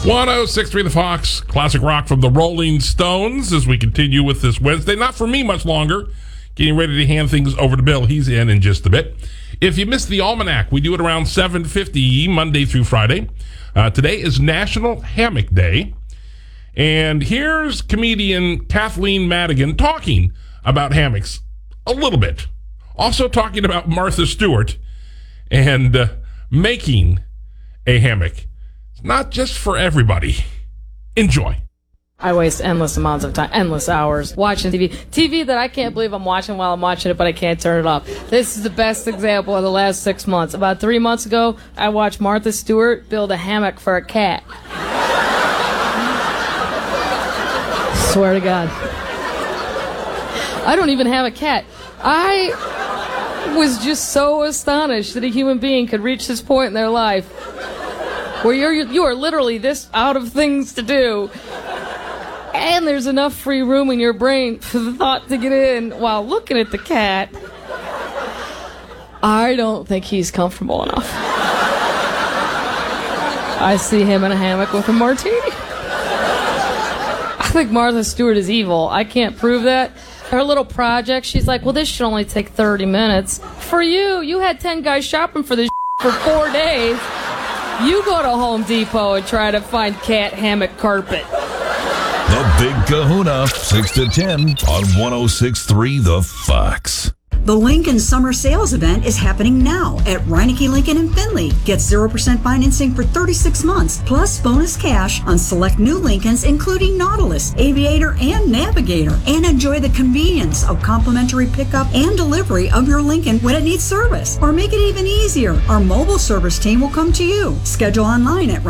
106.3 The Fox, classic rock from the Rolling Stones as we continue with this Wednesday. Not for me much longer. Getting ready to hand things over to Bill. He's in just a bit. If you missed the Almanac, we do it around 7:50 Monday through Friday. Today is National Hammock Day. And here's comedian Kathleen Madigan talking about hammocks a little bit. Also talking about Martha Stewart and making a hammock. It's not just for everybody. Enjoy. I waste endless amounts of time, endless hours watching TV that I can't believe I'm watching while I'm watching it, but I can't turn it off. This is the best example of the last 6 months. About 3 months ago, I watched Martha Stewart build a hammock for a cat. Swear to God. I don't even have a cat. I was just so astonished that a human being could reach this point in their life where you are literally this out of things to do. And there's enough free room in your brain for the thought to get in while looking at the cat. I don't think he's comfortable enough. I see him in a hammock with a martini. I think Martha Stewart is evil. I can't prove that. Her little project, she's like, well, this should only take 30 minutes. For you had 10 guys shopping for this for 4 days. You go to Home Depot and try to find cat hammock carpet. The Big Kahuna, 6 to 10 on 106.3 The Fox. The Lincoln Summer Sales Event is happening now at Reineke Lincoln in Findlay. Get 0% financing for 36 months, plus bonus cash on select new Lincolns, including Nautilus, Aviator, and Navigator. And enjoy the convenience of complimentary pickup and delivery of your Lincoln when it needs service. Or make it even easier, our mobile service team will come to you. Schedule online at